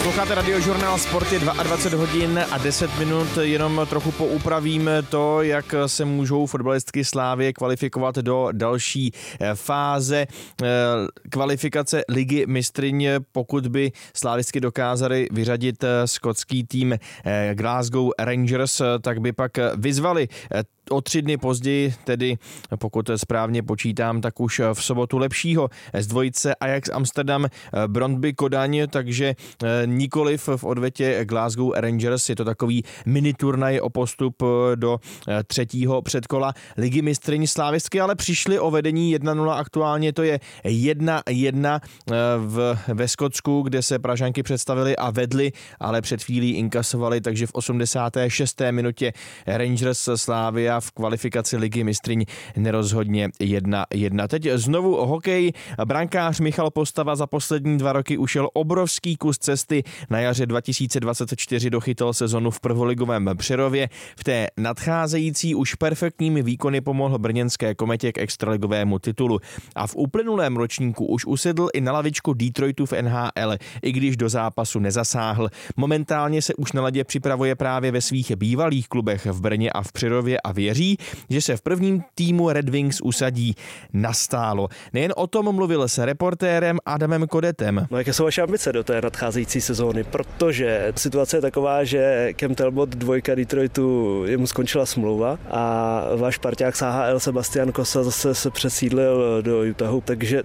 Posloucháte Radiožurnál Sport, je 22 hodin a 10 minut, jenom trochu poupravím to, jak se můžou fotbalistky Slavie kvalifikovat do další fáze kvalifikace Ligy mistryň, pokud by slávistky dokázali vyřadit skotský tým Glasgow Rangers, tak by pak vyzvali o 3 dny později, tedy pokud správně počítám, tak už v sobotu lepšího z dvojice Ajax Amsterdam Brøndby Kodaň, takže nikoliv v odvetě Glasgow Rangers, je to takový mini turnaj o postup do 3. předkola Ligy mistryň. Slávistky ale přišly o vedení 1-0, aktuálně to je 1-1 ve Skotsku, kde se Pražanky představili a vedli, ale před chvílí inkasovali, takže v 86. minutě Rangers Slavia v kvalifikaci Ligy mistryň nerozhodně 1-1. Teď znovu hokej. Brankář Michal Postava za poslední 2 roky ušel obrovský kus cesty. Na jaře 2024 dochytal sezonu v prvoligovém Přerově. V té nadcházející už perfektními výkony pomohl brněnské Kometě k extraligovému titulu. A v uplynulém ročníku už usedl i na lavičku Detroitu v NHL, i když do zápasu nezasáhl. Momentálně se už na ledě připravuje právě ve svých bývalých klubech v Brně a v Přerově a věří, že se v prvním týmu Red Wings usadí nastálo. Nejen o tom mluvil s reportérem Adamem Kodetem. No, jaké jsou vaše ambice do té nadcházející sezóny? Protože situace je taková, že Cam Talbot 2 Detroitu, jemu skončila smlouva a váš parťák z AHL Sebastian Kosa zase se přesídlil do Utahu, takže